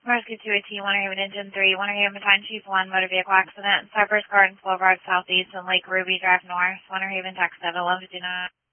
Rescue 218, Winter Haven Engine 3, Winter Haven Time Chief 1, motor vehicle accident, Cypress Gardens Boulevard Southeast and Lake Ruby Drive North, Winter Haven, text at 11:59.